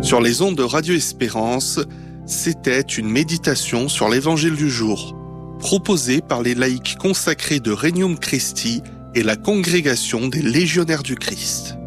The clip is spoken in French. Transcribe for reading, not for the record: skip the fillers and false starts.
Sur les ondes de Radio Espérance, c'était une méditation sur l'Évangile du jour, proposée par les laïcs consacrés de Regnum Christi et la Congrégation des Légionnaires du Christ.